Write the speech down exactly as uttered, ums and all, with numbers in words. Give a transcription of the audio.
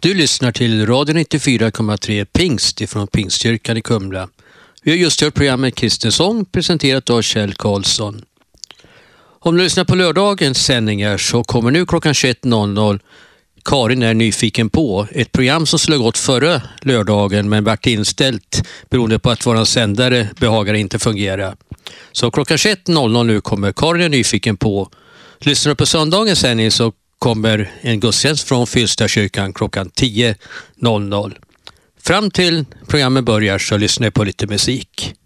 Du lyssnar till Radio nittiofyra komma tre Pingst ifrån Pingstkyrkan i Kumla. Vi har just hört programmet Kristen sång presenterat av Kjell Karlsson. Om du lyssnar på lördagens sändningar så kommer nu klockan tjugoett noll noll Karin är nyfiken på ett program som skulle ha gått förra lördagen men vart inställt beroende på att våran sändare behagar inte fungera. Så klockan tjugoett noll noll nu kommer Karin är nyfiken på. Lyssnar du på söndagens sändning så kommer en gudstjänst från Fylstakyrkan klockan tio noll noll. Fram till programmet börjar så lyssnar jag på lite musik.